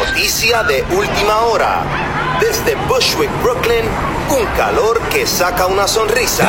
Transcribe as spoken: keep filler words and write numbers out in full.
Noticia de última hora. Desde Bushwick, Brooklyn, un calor que saca una sonrisa.